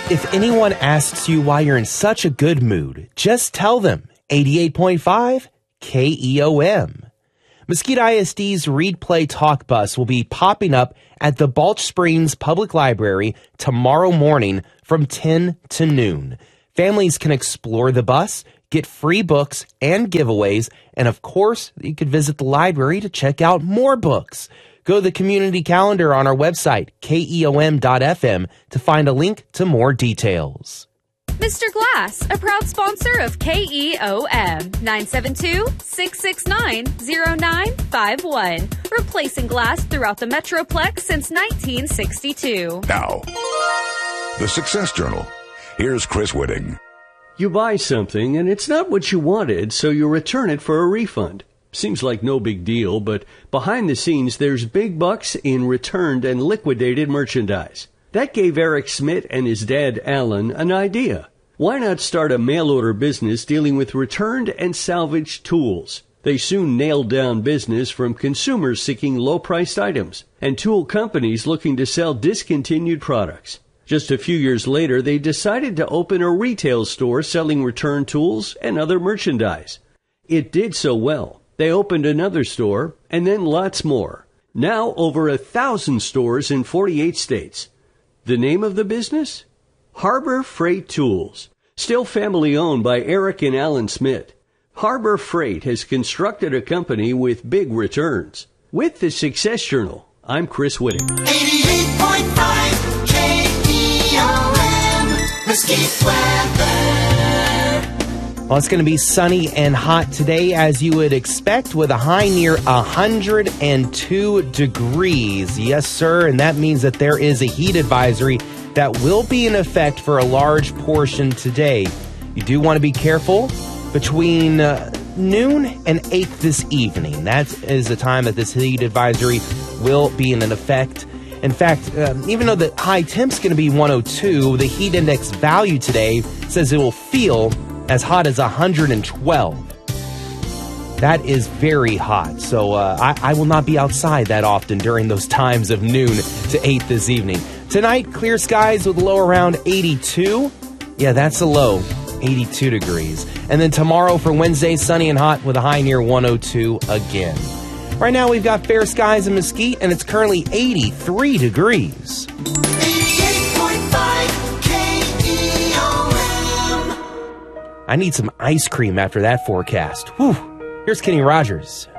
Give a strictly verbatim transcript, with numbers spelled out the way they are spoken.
If anyone asks you why you're in such a good mood, just tell them eighty-eight point five K E O M. Mesquite I S D's Read Play Talk Bus will be popping up at the Balch Springs Public Library tomorrow morning from ten to noon. Families can explore the bus, get free books and giveaways, and of course, you could visit the library to check out more books. Go to the community calendar on our website, K E O M dot F M, to find a link to more details. Mister Glass, a proud sponsor of K E O M, nine seven two, six six nine, zero nine five one. Replacing glass throughout the Metroplex since nineteen sixty-two. Now, the Success Journal. Here's Chris Whitting. You buy something and it's not what you wanted, so you return it for a refund. Seems like no big deal, but behind the scenes, there's big bucks in returned and liquidated merchandise. That gave Eric Smith and his dad, Alan, an idea. Why not start a mail-order business dealing with returned and salvaged tools? They soon nailed down business from consumers seeking low-priced items and tool companies looking to sell discontinued products. Just a few years later, they decided to open a retail store selling returned tools and other merchandise. It did so well. They opened another store, and then lots more. Now over a thousand stores in forty-eight states. The name of the business? Harbor Freight Tools. Still family owned by Eric and Alan Smith. Harbor Freight has constructed a company with big returns. With the Success Journal, I'm Chris Whitting. eighty-eight point five K E O M, Mesquite weather. Well, it's going to be sunny and hot today, as you would expect, with a high near one hundred two degrees. Yes, sir, and that means that there is a heat advisory that will be in effect for a large portion today. You do want to be careful between uh, noon and eight this evening. That is the time that this heat advisory will be in effect. In fact, uh, even though the high temp's going to be one oh two, the heat index value today says it will feel as hot as one hundred twelve. That is very hot, so uh, I, I will not be outside that often during those times of noon to eight this evening. Tonight, clear skies with a low around eighty-two. Yeah, that's a low, eighty-two degrees. And then tomorrow for Wednesday, sunny and hot with a high near one oh two again. Right now, we've got fair skies in Mesquite, and it's currently eighty-three degrees. I need some ice cream after that forecast. Whew. Here's Kenny Rogers.